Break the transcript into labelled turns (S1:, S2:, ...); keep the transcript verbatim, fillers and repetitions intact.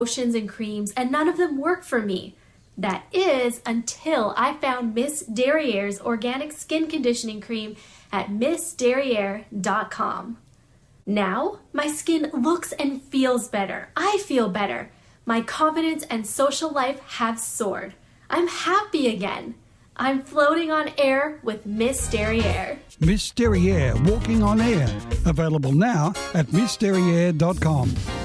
S1: lotions and creams, and none of them work for me. That is until I found Miss Derriere's organic skin conditioning cream at miss derriere dot com. Now, my skin looks and feels better. I feel better. My confidence and social life have soared. I'm happy again. I'm floating on air with Miss Derriere.
S2: Miss Derriere, walking on air. Available now at miss derriere dot com.